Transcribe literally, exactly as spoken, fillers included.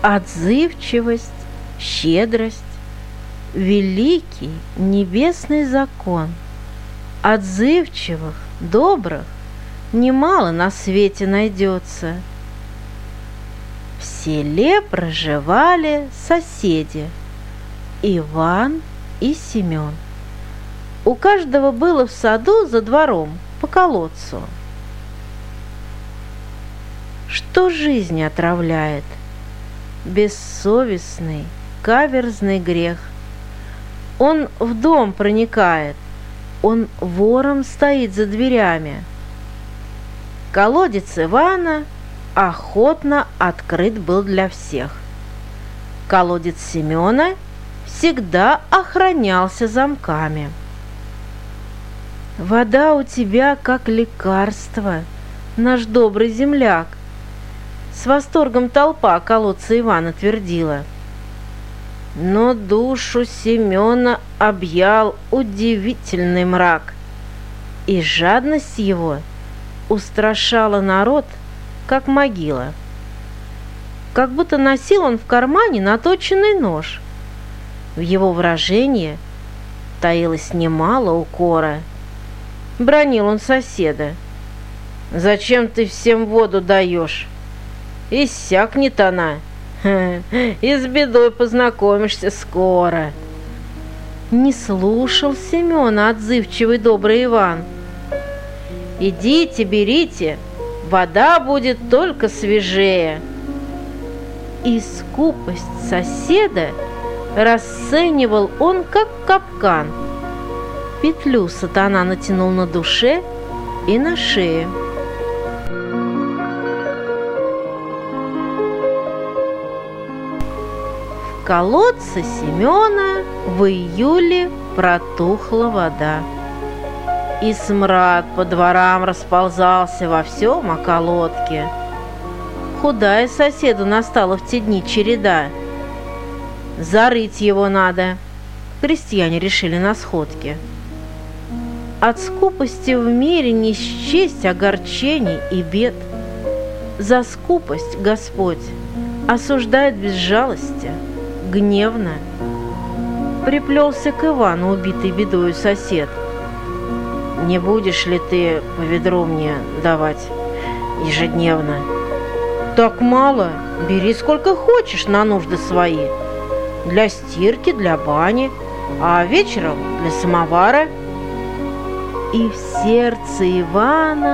отзывчивость, щедрость, великий небесный закон. Отзывчивых, добрых немало на свете найдется. В селе проживали соседи Иван и Семен. У каждого было в саду за двором по колодцу. Что жизнь отравляет? Бессовестный, каверзный грех. Он в дом проникает, он вором стоит за дверями. Колодец Ивана охотно открыт был для всех. Колодец Семена всегда охранялся замками. «Вода у тебя как лекарство, наш добрый земляк!» С восторгом толпа колодца Ивана твердила. Но душу Семена объял удивительный мрак, и жадность его устрашала народ, как могила. Как будто носил он в кармане наточенный нож. В его выражении таилось немало укора. Бранил он соседа. «Зачем ты всем воду даешь? Иссякнет она. И с бедой познакомишься скоро». Не слушал Семена отзывчивый добрый Иван. «Идите, берите, вода будет только свежее». И скупость соседа расценивал он как капкан. Петлю сатана натянул на душе и на шее. В колодце Семена в июле протухла вода, и смрад по дворам расползался во всем околотке. Худая соседу настала в те дни череда. Зарыть его надо, крестьяне решили на сходке. От скупости в мире не счесть огорчений и бед. За скупость Господь осуждает без жалости, гневно. Приплелся к Ивану убитый бедою сосед. «Не будешь ли ты по ведру мне давать ежедневно?» «Так мало, бери сколько хочешь на нужды свои. Для стирки, для бани, а вечером для самовара». И в сердце Ивана